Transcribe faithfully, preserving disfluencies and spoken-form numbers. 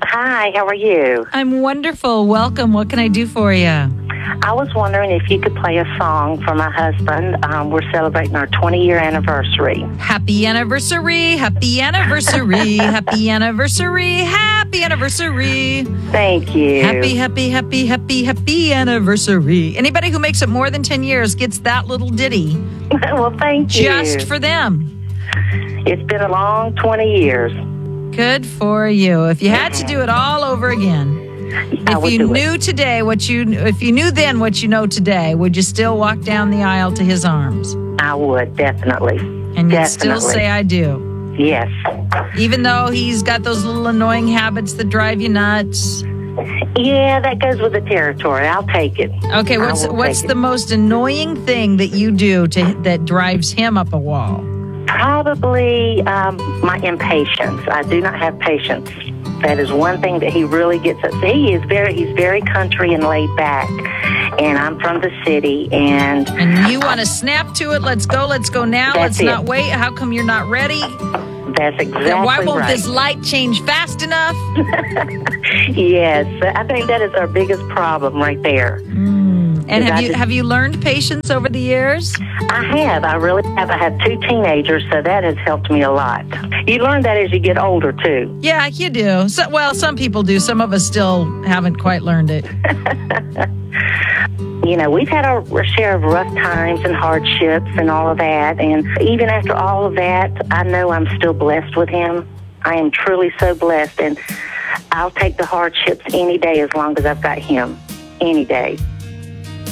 Hi, how are you? I'm wonderful. Welcome. What can I do for you? I was wondering if you could play a song for my husband. Um, we're celebrating our twenty-year anniversary. Happy anniversary. Happy anniversary. Happy anniversary. Happy anniversary. Thank you. Happy, happy, happy, happy, happy anniversary. Anybody who makes it more than ten years gets that little ditty. Well, thank you. Just for them. It's been a long twenty years. Good for you. If you had to do it all over again, I if you do knew it. today what you, if you knew then what you know today, would you still walk down the aisle to his arms? I would, definitely. And you'd still Definitely. say, I do. Yes. Even though he's got those little annoying habits that drive you nuts. Yeah, that goes with the territory. I'll take it. Okay, what's I will what's take the it. most annoying thing that you do to that drives him up a wall? Probably um, my impatience. I do not have patience. That is one thing that he really gets upset. He is very, he's very country and laid back. And I'm from the city, and And you want to snap to it? Let's go, let's go now. That's let's not it. wait. How come you're not ready? that's exactly And why won't right. this light change fast enough? Yes, I think that is our biggest problem right there. And Is have that you the- have you learned patience over the years? I have. I really have. I have two teenagers, so that has helped me a lot. You learn that as you get older, too. Yeah, you do. So, well, some people do. Some of us still haven't quite learned it. You know, we've had our share of rough times and hardships and all of that. And even after all of that, I know I'm still blessed with him. I am truly so blessed. And I'll take the hardships any day as long as I've got him. Any day.